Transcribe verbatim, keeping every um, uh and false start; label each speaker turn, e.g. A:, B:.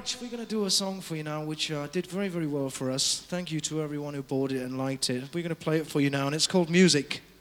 A: right, we're going to do a song for you now, which uh, did very, very well for us. Thank you to everyone who bought it and liked it. We're going to play it for you now, and it's called Music.